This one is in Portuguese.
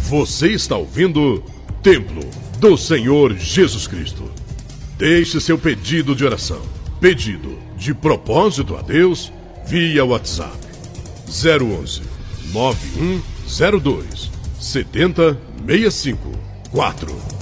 Você está ouvindo Templo do Senhor Jesus Cristo. Deixe seu pedido de oração, pedido de propósito a Deus, via WhatsApp 011 9102 7065 4.